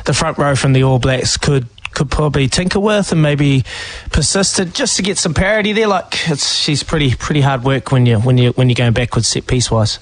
the front row from the All Blacks could probably tinker with and maybe persisted just to get some parity there. Like she's pretty hard work when you're going backwards set piece wise.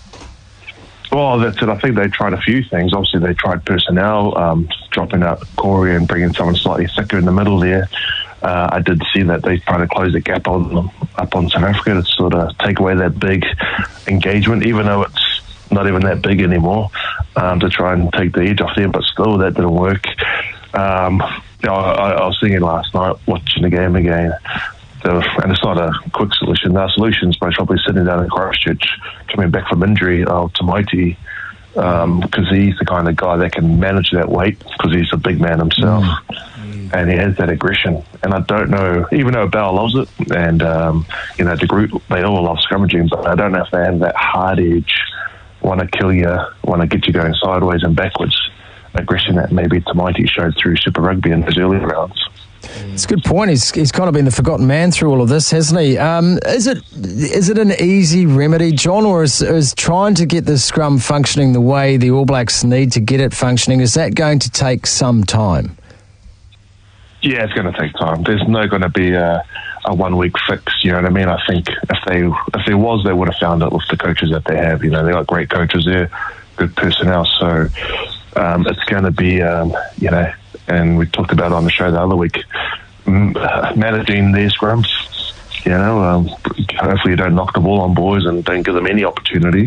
Well, that's it. I think they tried a few things. Obviously, they tried personnel, dropping out Corey and bringing someone slightly thicker in the middle there. I did see that they tried to close the gap on them up on South Africa to sort of take away that big engagement, even though it's not even that big anymore, to try and take the edge off them. But still, that didn't work. I was thinking last night, watching the game again, and it's not a quick solution. There are solutions, but probably sitting down in Christchurch, coming back from injury, to Mighty, because he's the kind of guy that can manage that weight, because he's a big man himself, and he has that aggression. And I don't know, even though Bell loves it, and the group, they all love scrummaging, but I don't know if they have that hard edge, want to kill you, want to get you going sideways and backwards aggression that maybe Tamaiti showed through Super Rugby in his early rounds. It's a good point. He's kind of been the forgotten man through all of this, hasn't he? Is it an easy remedy, John, or is trying to get the scrum functioning the way the All Blacks need to get it functioning, is that going to take some time? Yeah, it's going to take time. There's no going to be a 1 week fix, you know what I mean? I think if there was, they would have found it with the coaches that they have. You know, they got great coaches there, good personnel, so it's going to be, and we talked about it on the show the other week, managing their scrums. Hopefully you don't knock the ball on boys and don't give them any opportunities.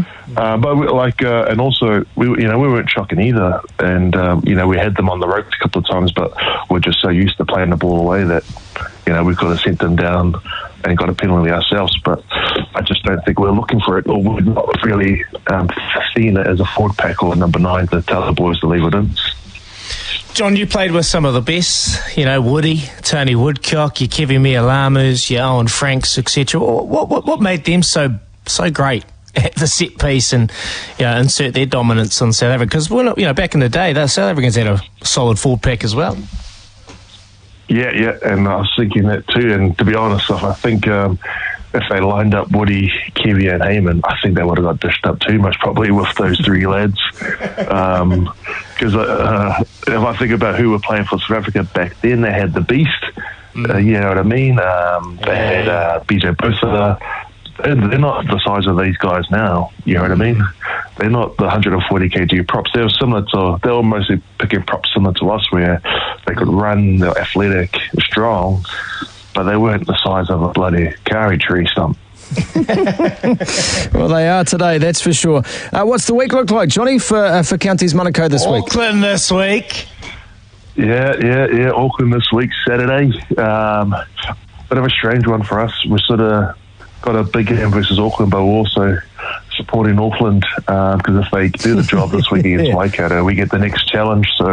And also we weren't shocking either, and we had them on the ropes a couple of times, but we're just so used to playing the ball away that we could have sent them down and got a penalty ourselves. But I just don't think we're looking for it, or we're not really seeing it as a forward pack or number 9 to tell the boys to leave it in. John, you played with some of the best, Woody, Tony Woodcock, your Kevin Mialamus, your Owen Franks, etc. What made them so great at the set piece and insert their dominance on South Africa? Because back in the day, the South Africans had a solid forward pack as well. Yeah, and I was thinking that too. And to be honest, I think if they lined up Woody, Kevy and Heyman, I think they would have got dished up too much probably with those 3 lads. Because if I think about who were playing for South Africa back then, they had the Beast, you know what I mean? They had BJ Bosa. They're not the size of these guys now, you know what I mean? They're not the 140 kg props. They were mostly picking props similar to us, where they could run, they're athletic, strong, but they weren't the size of a bloody curry tree stump. Well, they are today, that's for sure. What's the week look like, Johnny, for Counties Monaco this week? Auckland this week. Yeah. Auckland this week, Saturday. Bit of a strange one for us. We sort of got a big game versus Auckland, but we're also supporting Auckland because if they do the job this week against Waikato, we get the next challenge. So